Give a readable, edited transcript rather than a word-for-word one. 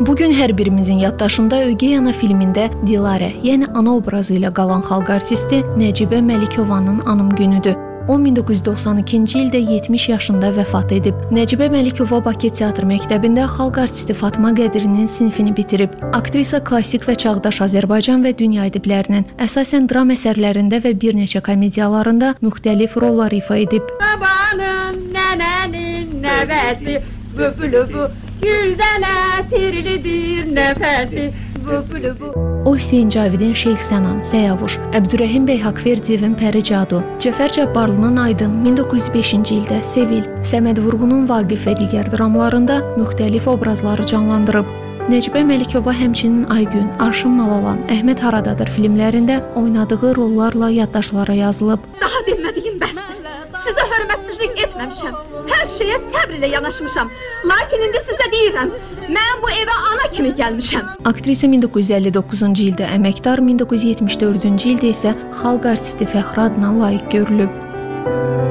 Bugün hər birimizin yaddaşında Ögey Ana filmində Dilarə, yəni ana obrazı ilə qalan xalq artisti Nəcibə Məlikovanın anım günüdür. O 1992-ci ildə 70 yaşında vəfat edib. Nəcibə Məlikova Bakı Teatr Məktəbində xalq artisti Fatma Qədirinin sinifini bitirib. Aktrisa klassik və çağdaş Azərbaycan və dünya ədiblərinin, əsasən dram əsərlərində və bir neçə komediyalarında müxtəlif rollar ifa edib. Babanın, nənənin nəvəsi, bu, güldən ətirlidir nəfəsi, bu. O Hüseyn Cavidin Şeyx Sənan, Səyavuş, Əbdürrəhim bəy Haqverdiyevin Pəricadu, Cəfər Cabbarlının Aydın 1905-ci ildə Sevil, Səməd Vurğunun Vaqif və digər dramlarında müxtəlif obrazları canlandırıb. Nəcibə Məlikova həmçinin Aygün, Arşın Malalan, Əhməd Haradadır filmlərində oynadığı rollarla yaddaşlara yazılıb. Daha demədiyim bəs. Sizə hörmətsizlik etməmişəm. Hər şeyə səbr ilə yanaşmışam. Lakin indi sizə deyirəm, mən bu evə ana kimi gəlmişəm. Aktrisa 1959-cu ildə əməkdar, 1974-cü ildə isə xalq artisti fəxri adına layiq görülüb.